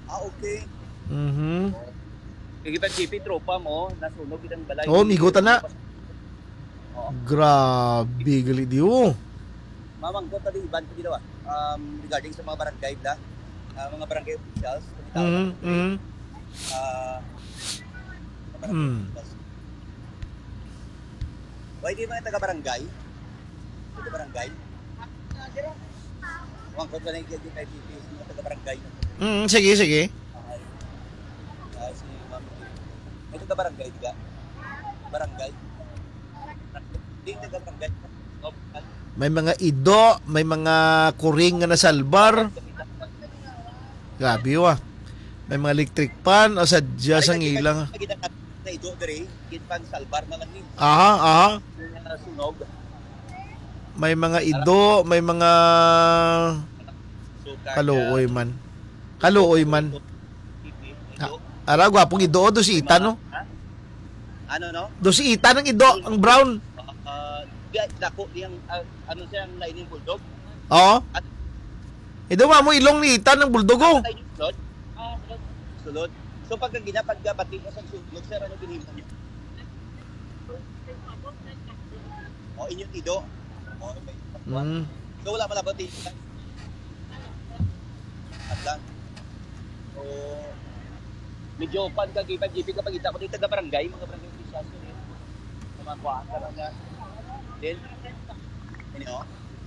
Okay. Mhm. Kaya kita GP tropa mo, nasunog itang balay. Oh, migutan na. Oo. Grabe gali di oh. Mamang ko tadi iban ko dito regarding sa mga barangay da. Mga barangay officials, Mhm. Mhm. Why di mga taga-barangay? Taga-barangay? Mamang ko tadi yung GP, mga taga-barangay. Sige, sige. Si Mami. May taga-barangay, di ka? Barangay? Hindi taga-barangay. May mga ido, may mga kuring nga nasalbar. Grabe ah. May mga electric pan o sadya sang ilang. Na ido dere, kitpan salbar na lang ni. Aha, aha. Sunog. May mga ido, may mga kaluoy man. Kaluoy man. Ara, gwapong ido do si Ita, no? Ano, no? Do si Ita ng ido, ang brown. Dako yang ano siya ang lightning bulldog. Oo. Ido mo ilong ni Ita ng bulldog, oh. Sulod. Sulod. So pagka ginapagabati mo sa sulod, sir, ano ginimo niya? O, inyong ido. O, okay. So wala pala bati. At lang. So, medyo pan ka kay GP kapag kita ko dito taga-barangay, mga barangay officials ko rin. Kumakuhaan ka lang nga. Then, ano?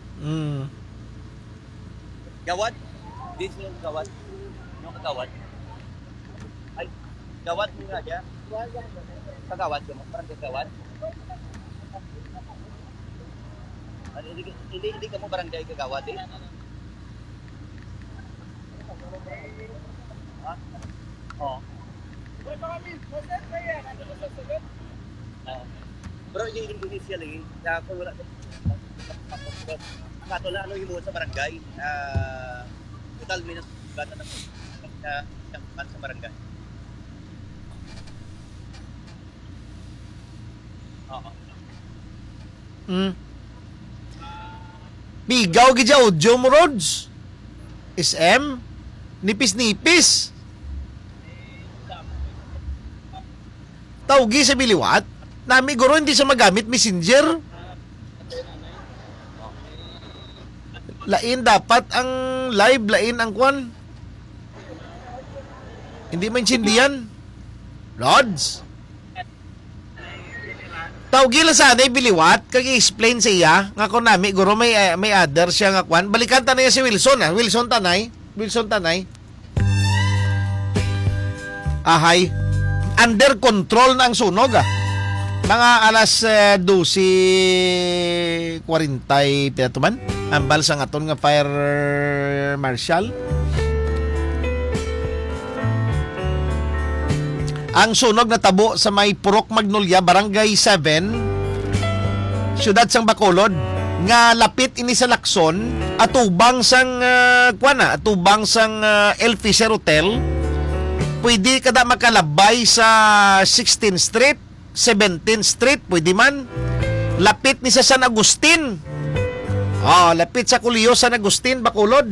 Gawad? This yung gawad. Yung kagawad. Ay, gawad mo nga dyan. Kagawad ka mo, parang kagawad. Hindi ka mo barangay kagawad eh. Ha? Oo. Bro, yung Indonesia lagi, kaya wala kato na ano yung sa barangay, total minus gata na sa barangay. Oo. Bigaw gid audio mo rods. SM nipis-nipis. Tawgi sa biliwat. Nami guro hindi sa magamit messenger. Lain dapat ang live, lain ang kwan. Hindi maintindihan. Rods. Tawgi lang sana biliwat kag i-explain sa iya nga kon nami guro may other siya nga kwan. Balikan ta na si Wilson ah. Wilson Tanay. Ahay. Under control na ang sunog ah. Mga alas 12:40 pinatuman. Ambal sa ngaton nga fire marshal. Ang sunog natabo sa may Purok Magnolia, Barangay 7, siyudad sang Bacolod, nga lapit ini sa Lacson, atubang sang atubang sang El Fisher Hotel. Pwede kada makalabay sa 16th Street, 17th Street, pwede man. Lapit ni sa San Agustin. Lapit sa Kuliyo San Agustin, Bacolod.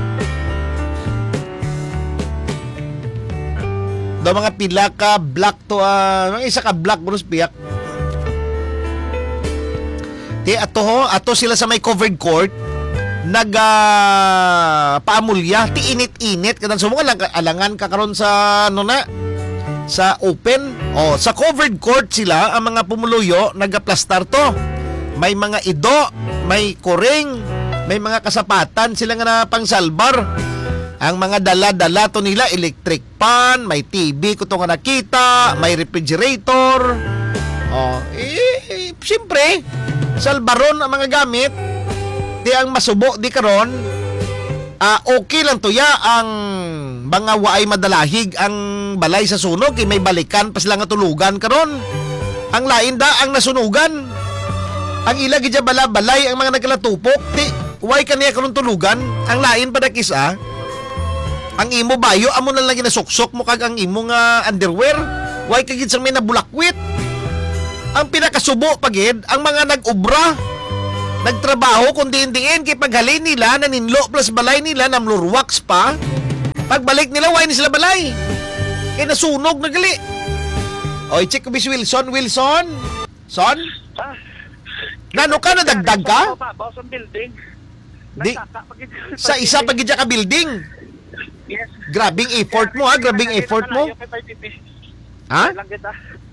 Do mga pila ka block to mga isa ka block bonus piyak. Di ato sila sa may covered court paamulya ti init-init kadan sumo lang alangan ka karon sa sa open sa covered court sila ang mga pumuluyo nagaplastar to. May mga ido, may kuring, may mga kasapatan sila nga na pangsalbar. Ang mga dala-dala to nila, electric pan, may TV ko to nga nakita, may refrigerator. Siyempre, salbaron ang mga gamit. Di ang masubo, di karon. Okay lang to ya ang mga waay madalahig ang balay sa sunog. May balikan pa sila nga tulugan karon. Ang lain da, ang nasunugan. Ang ilagi dya balay ang mga nagkalatupok. Di, waay kaniya karon tulugan. Ang lain pa dakisa. Ang imo bayo, amo na lang ginasuksok mo kag ang imo nga underwear. Why kagid sang may nabulakwit. Ang pinakasubo pagid, ang mga nag-ubra, nagtrabaho kung diin-diin kay paghalin nila, naninlo plus balay nila, namlurwax pa Pagbalik nila, why ni sila balay? Kaya nasunog na gali. Oy, check ko bis Wilson. Wilson? Son? Ha? Nano ka, nadagdag ka? Babaw sa building. Di, sa isa pag ka building. Yes. Grabing effort mo ha, grabing effort mo. Ha? Lang kita.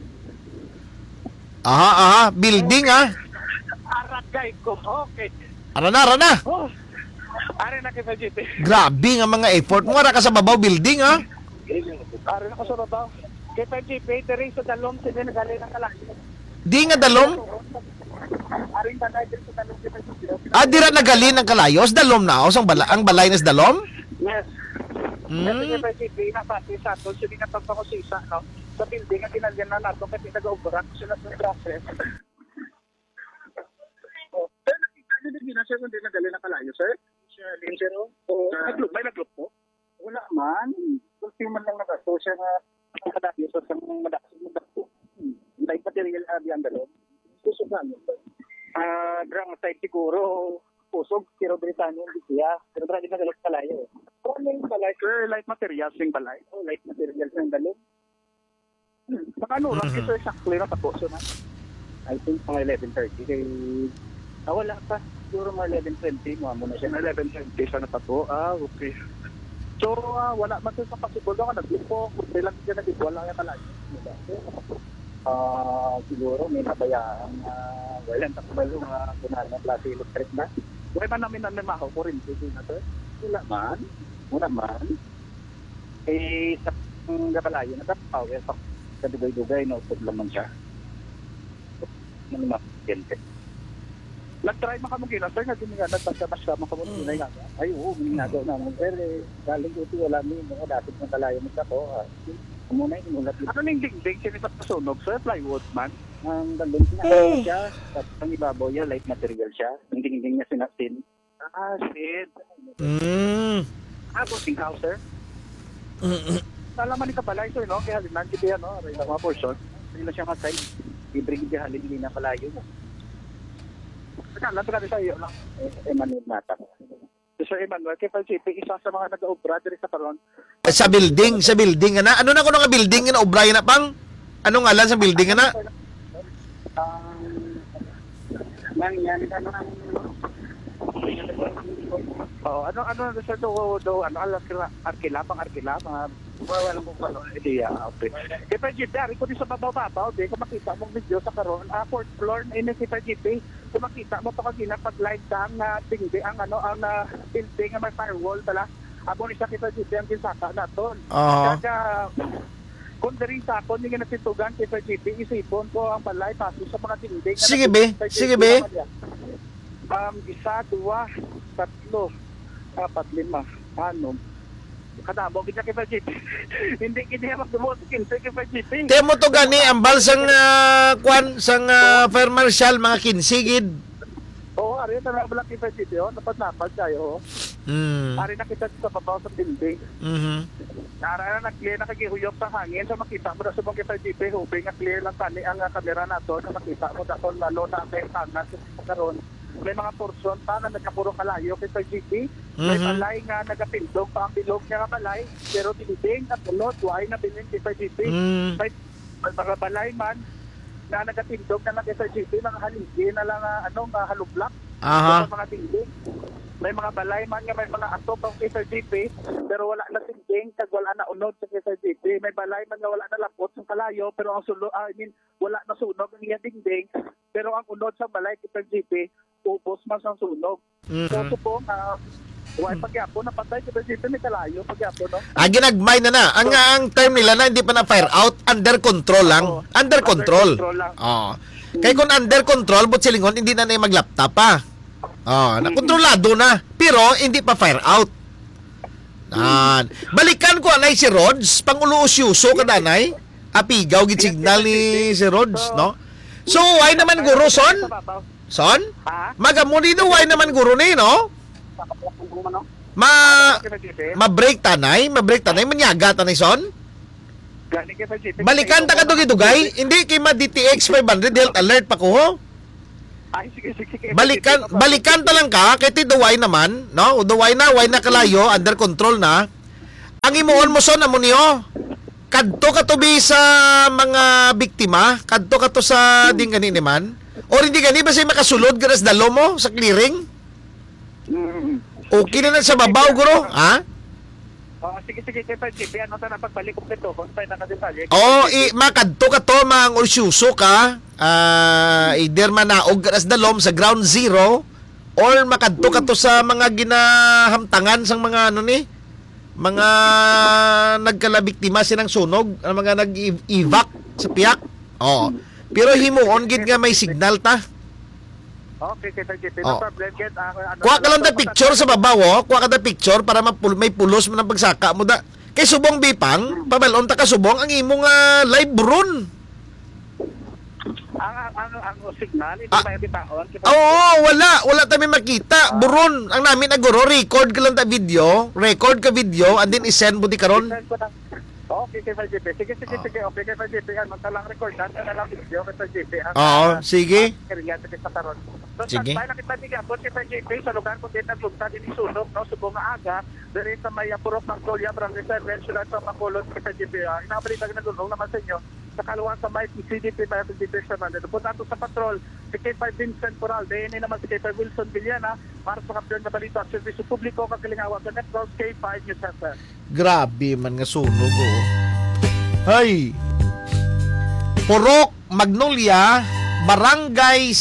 Aha, building ha. Aragay ko. Okay. Arana. Oh. Ari na kita GP. Grabe nga mga effort mo. Ara ka sa babaw building ha. Ari na ko sa babaw. Kita GP, diri sa dalom sila nagali ng kalayo. Di nga dalom. Ari na diri sa dalom kita GP. Dira nagali ng kalayos. Dalom na ang balay nas dalom. Yes. Hmm. Kasi kita GP, napati sa ato, sila nga pagpakosisa, no? Sa building, ang ginalyan na nato, kasi nag-overak sila sa process. Pero nakita nyo din na, sir, kung di nagali ng kalayo, sir? Sir, may nagloop po? Wala man. Kasi man lang nagato siya nga nakadapyo sa madakso. Light material na diyan dalon. Pusog na yun. Drang side siguro, pusog, pero Britannia hindi siya. Pero drang din nagalot kalayo. Ano yung balay? Sir, light materials yung balay. Oh, light materials yung dalon. Ano lang, ito exactly na tako. So, I think mga 11:30 kay... wala pa. Siguro mga 11:20. Mga muna siya. 11:20 siya na tako. Okay. So, wala man sa possible ka naglupo. Kung lang siya nagwala ka kalayo. Siguro may nabayaan walang takbalo nga kunal ng klase electric na. Wala man namin na maho ko rin dito na to. Wala man. Sa gabalayo na power sa kadugay-dugay na utod lang man siya. Ano makikente. Nag-try makamugila, sir, nga din nga nagpagkamas ka makamugila nga. Ay, oo, minagaw na mo. Pero, galing ito, wala mo yung dapat ng kalayo mo sa ko. Muna yung mulat. Ano yung dingding? Sinita pa sunog, sir? Plywood man? Ang dalong sinakala siya. Tapos ang ibabaw niya, light material siya. Ang dingding niya sinasin. Sin. Bossing house, sir? Salaman ni Kapalay, sir, no? Kaya halinan kita yan, no? Ray na mga portion. Hindi na siya kasay. Ibring di halin, hindi na kalayo mo. Lang talaga sa iyo lang. Emmanuel Mata. Sir Emmanuel, kay Palchipi, isa sa mga nag-obra diri sa karon. Sa building na. Ano na kuno nga building na obray na pang? Ano ngalan sa building na? Yan ano sir do arkila mga wala mo pa idea. Okay. Kay Palchipi, ari ko di sa babaw, di ko makita mong video sa karon. Fourth floor na ini si Palchipi. Kung makita mo pa kanina pag live ka ang tingdi ang building nga may firewall pala. Amo ni sa kita dito ang ginsaka naton. Kaya kung diri sa akon nga natitugan kita GP isipon ko ang balay paso sa mga tingdi. Sige be. Isa, dua, tatlo, apat, lima, ano. Kadamo kita kay GP. Hindi kiniya magdumot kinsa kay GP. Temo to gani ambal sang sang fire marshal mga kinsigid. Oo, ari na wala kay GP napad kayo. Ari na kita sa babaw sa building. Ara na clear na kagihuyop sa hangin so makita mo na subong kay GP hoping nga clear lang tani ang kamera nato na makita mo daton lalo na ang tangan karon. May mga portion pa na nagkapuro kalayo kay GP. May balay nga nagapindog pa ang bilog niya nga balay. Pero tiniding at bulot, why na bilin kay GP. May mga balay man na nagapindog na lang kay GP, mga haligi na lang halublak. Mga tiniding. May mga balay man nga may mga atop ang kay GP, pero wala na tiniding, kag wala na unod sa kay GP. May balay man nga wala na lapot sa kalayo, pero ang wala na sunog ang iya dingding. Pero ang unod sa balay kay GP, ubos man sa sunog. So supong why pagyapon napatay kita dito ni kalayo pagyapon no. Ginagmay na. Ang term nila na hindi pa na fire out, under control lang. Under control. Kay kung under control but silingon hindi na mag-laptop pa. Nakontrolado na pero hindi pa fire out. Balikan ko anay si Rods panguluusyuso kadanay. Apigaw gid signal ni si Rods, no? So why naman guro Son? Magamuni no why naman guro ni, no? Ma-break tanay, manyaga tanay son. Balikan ta kadugay-dugay, hindi kay ma-DTX 500 health alert pa ko ho. Sige. Balikan ta lang ka kay ti duway naman, no? Duway na kalayo under control na. ang imuon mo son amo niyo. Kadto ka to bi sa mga biktima, kadto ka to sa ding gani man. Or hindi gani ba siya makasulod ganas dalo mo sa clearing? Okay na sa babaw guro, ha? Sige, kay PGP, ano ta na pagbalik ko nito, kung tayo nakadetalye. Makadto ka to, mang ursyuso ka, either manaog ganas dalom sa ground zero, or makadto ka to sa mga ginahamtangan sang mga ano ni, mga nagkalabiktima silang sunog, ang mga nag-evac sa piyak. Pero himuon gid nga may signal ta. Okay, kay PGP, no problem. Kuha ka lang da picture sa babaw, kuha ka da picture para may pulos mo ng pagsaka mo da. Kay subong bipang, pabalon ta ka subong ang imong live run. Ang signal, hindi ba yung bitaon? Wala tami makita. Buron ang namin aguro, record ka lang ta video, and then isend mo di karon. Okay, kay PGP. Sige. Okay, kay PGP. Magtalang record na lang video kay PGP. Sige. Sige. Tayo nakita niya po si PGP sa lugar kung din naglugta din isunog, no? Subong nga aga, dali sa may Purok ng Tolya, Barangay Serven, Sulat sa Makulot kay PGP. Inabalita ka nagulong naman sa inyo. Sa kaluwan sa may CDP tayo sa PGP sa Manila. Punta ito sa patrol, si K5 Vincent Coral, DNA naman si K5 Wilson Villana, para sa kapyon na balita at servisyo publiko, kagalingawa sa Network K5 News Center. Grabe man nga sunog, Hay! Purok, Magnolia, Barangay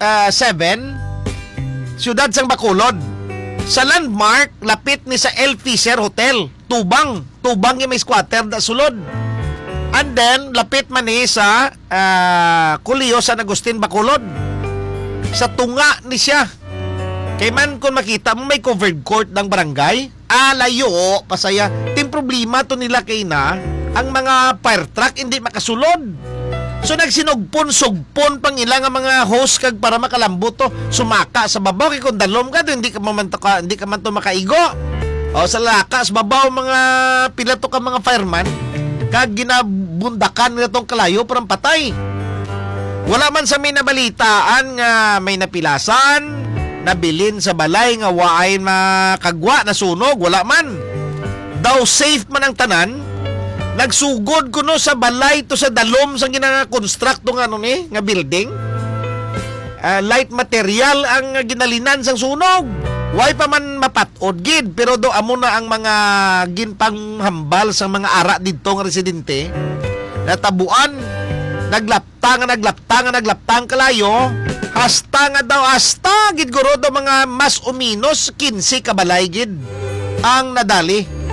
7, Siyudad sang Bacolod. Sa landmark, lapit ni sa El Fisher Hotel, Tubang yung may squatter da sulod. And then, lapit man ni sa Kuliyo San Agustin, Bacolod. Sa tunga ni siya. Kay man kung makita mo may covered court ng barangay, layo, pasaya. Ting problema to nila kay na, ang mga fire truck hindi makasulod. So nagsinugpon-sugpon pang ilang mga host kag para makalambot to, sumaka sa babaw kay kung dalom ka hindi ka man to makaigo. Sa laka sa babaw mga pilato ka mga fireman kag ginabundakan nila tong kalayo parang patay. Wala man sa may nabalitaan nga may napilasan, nabilin sa balay nga waay makagwa na sunog, wala man. Daw safe man ang tanan. Nagsugod ko no sa balay to sa dalom sa gina-construct nga nga building. Light material ang ginalinan sang sunog. Why pa man mapatod gid, pero do amo na ang mga ginpanghambal sa mga ara didto nga residente. Natabuan, naglaptang kalayo, hasta gid guro do mga mas o minus 15 ka balay gid ang nadali.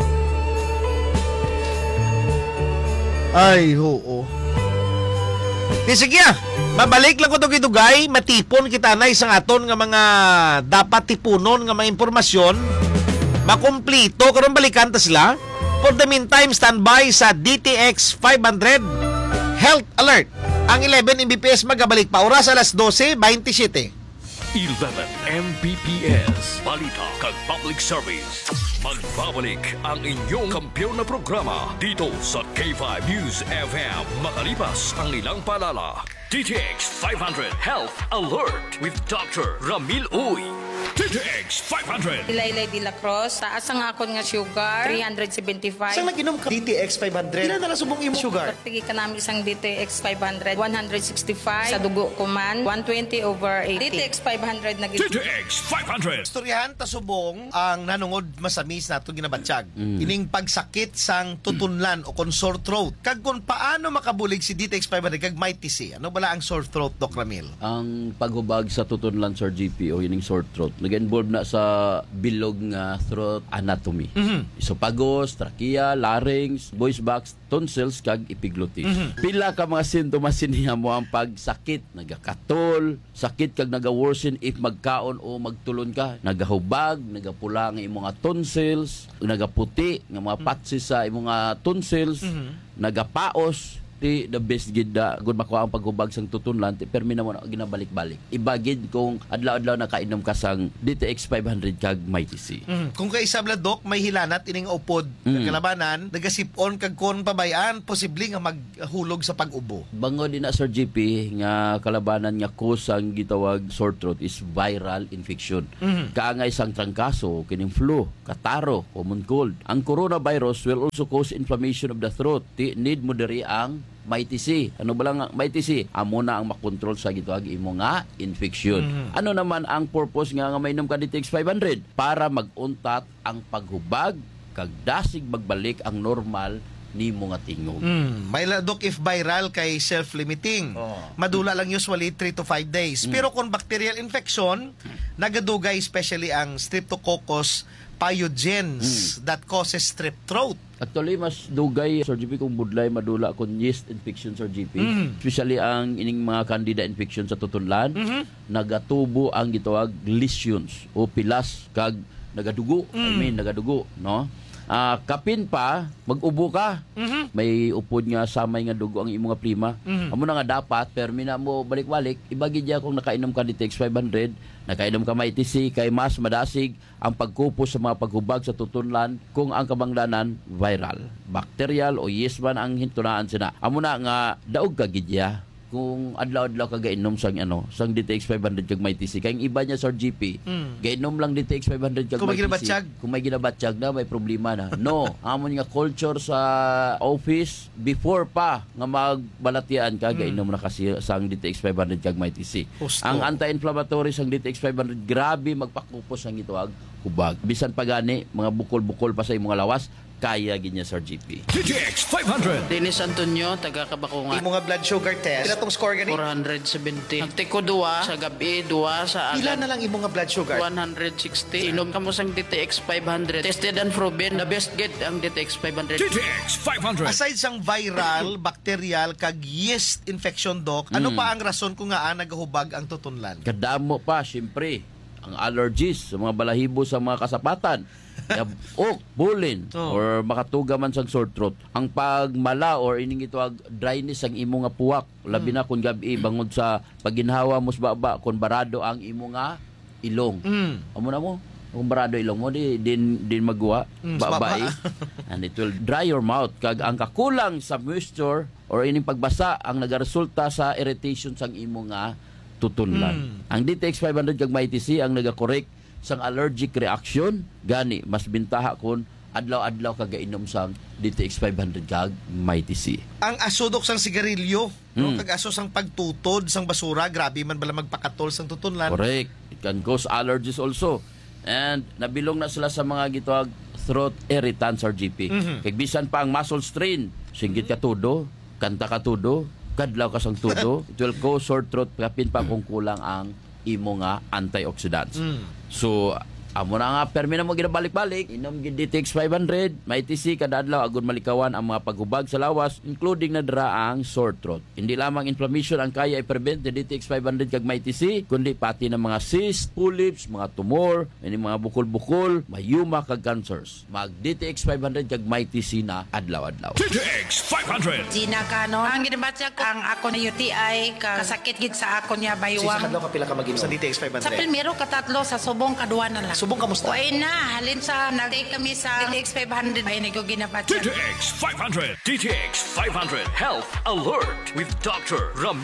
Ay, oo. Sige mabalik lang ko ito gidugay, matipon kita na isang aton nga mga dapat tipunon nga mga impormasyon, makumplito, karon balikan ta sila. For the meantime, standby sa DTX 500 Health Alert. Ang 11 Mbps magabalik pa, oras alas 12:27. 11 Mbps Balita kag Public Service. Magbabalik ang inyong kampiyon na programa dito sa K5 News FM makalipas ang ilang paalala. DTX 500 Health Alert with Dr. Ramil Uy. DTX 500. Laylay de la Cruz, taas ang akon nga sugar, 375. Saan nag-inom ka? DTX 500. Ilan na subong imong sugar? Tigi ka namin isang DTX 500, 165. Sa dugo ko man, 120/80. DTX 500 na gito. DTX 500. Istoryahan ta subong ang nanungod masamis nato ginabatsyag. Ining pagsakit sang tutunlan o kon sore throat. Kag kung paano makabulig si DTX 500 kag may TC. Ano bala ang sore throat, Doc Ramil? Ang paghubag sa tutunlan, Sir GP, o yining sore throat, nag-involve na sa bilog nga throat anatomy. Esophagus, trachea, larynx, voice box, tonsils, kag epiglottis. Pila ka mga sintomas siniha mo ang pagsakit, nagakatol, sakit kag naga-worsen if magkaon o magtulon ka, nagahubag, nagapula nga imong mga tonsils, nagaputi nga mga patsi sa imong mga tonsils, nagapaos, Ti the best gid da gud makuha ang paghubag sang tutunlan ti permi na mo na ginabalik-balik. Ibagid kung adlaw-adlaw nakainom ka sang DTX 500 kag Mighty C. Kung kay isabla dok may hilanat ining upod ng kalabanan, nagasipon kag kon pabayaan posible nga maghulog sa pag-ubo. Bango din na Sir GP nga kalabanan nga cause ang gitawag sore throat is viral infection. Kaangay sang trangkaso, kining flu, kataro, common cold. Ang coronavirus will also cause inflammation of the throat. Need mo diri ang Mighty C. Ano ba lang Mighty C? Amo na ang makontrol sa gitawag imo nga infection. Ano naman ang purpose nga mainom ka DTX 500? Para maguntat ang paghubag kag dasig magbalik ang normal ni mo nga tingog. May ladok if viral kay self-limiting. Madula lang usually 3 to 5 days. Pero kung bacterial infection, nagadugay especially ang Streptococcus pyogenes that causes strep throat. Actually, mas dugay, Sir GP, kung budlay madula kung yeast infection, Sir GP. Especially ang ining mga candida infection sa tutunlan, nagatubo ang gitawag lesions o pilas kag nagadugo. Nagadugo, no? Kapin pa, mag-ubo ka. May upod nga samay nga dugo ang imong prima. Amo na nga dapat, permi na mo balik-balik, ibagi diya kung nakainom ka DTX 500, nakainom ka Mighty C, kay mas madasig ang pagkupos sa mga paghubag sa tutunlan kung ang kabanglanan viral, bacterial o yeast man ang hintunaan sina. Amo na nga daog ka gidya kung adlaw-adlaw ka gainom sang DTX 500 kag Mighty C. Kaya iba niya Sir GP, gainom lang DTX 500 kag Kung may Mighty C. ginabatsyag. Kung may ginabatsyag na, may problema na. No, amon nga culture sa office before pa nga magbalatian ka, gainom na kasi sang DTX 500 kag Mighty C. Husto. Ang anti-inflammatory sang DTX 500 grabe magpakupos ang gitawag hubag. Bisan pa gani mga bukol-bukol pa sa imong lawas, kaya ginya Sir GP. DTX 500. Dennis Antonio, taga Kabakungan. Imo nga blood sugar test. Pila tong score gani? 470. Nagtiko 2 sa gabi, 2 sa Pila agad. na lang imo nga blood sugar? 160. Inom ka mo sang DTX 500. Tested and proven. The best get ang DTX 500. DTX 500. Aside sang viral, bacterial kag yeast infection doc, ano pa ang rason kung nga nagahubag ang tutunlan? Kadamo pa, syempre, ang allergies sa mga balahibo sa mga kasapatan. Bulin or makatuga man sang sore throat. Ang pagmala or ining ito dryness ang imo nga puwak, labi na kung gabi bangod sa paginhawa mo sa baba kung barado ang imo nga ilong. Amo na mo kung barado ilong mo din magwa babae and it will dry your mouth kag ang kakulang sa moisture or ining pagbasa ang nagaresulta sa irritation sang imo nga tutunlan. Ang DTX 500 kag Mighty C ang nagakorek sang allergic reaction, gani mas bintaha kun adlaw-adlaw kagainom sang DTX 500 kag Mighty C. Ang asudok sang sigarilyo, no? Kag aso sang pagtutod sang basura, grabe man bala magpakatol sang tutunlan. Correct. It can cause allergies also. And nabilong na sila sa mga gitawag throat irritants or GP. Kag bisan pa ang muscle strain, singgit ka tudo, kanta ka tudo, kadlaw ka sang tudo, it will cause sore throat kapin pa kung kulang ang imo nga antioxidants. So, amo na nga, permi na mo ginabalik-balik, inom gid DTX 500, Mighty C, kada adlaw agud malikawan ang mga paghubag sa lawas, including na dira ang sore throat. Hindi lamang inflammation ang kaya i-prevent ni DTX 500 kag Mighty C, kundi pati ng mga cyst, polyps, mga tumor, mga bukol-bukol, mayuma kag cancers. Mag DTX 500 kag Mighty C na adlaw-adlaw. DTX 500. Gina Cano. Ang ginabatsyag ko, ang ako na UTI, kasakit gid sa ako niya baywang. ka pila ka mag-inom sa DTX 500? Sa primero, katatlo, sa subong, kaduwa na lang. Subong kamusta? Uy na, halin sa, nag-take kami sa DTX 500. Ay, nag ginabatsyag. DTX 500. DTX 500. Health Alert with Dr. Ramil.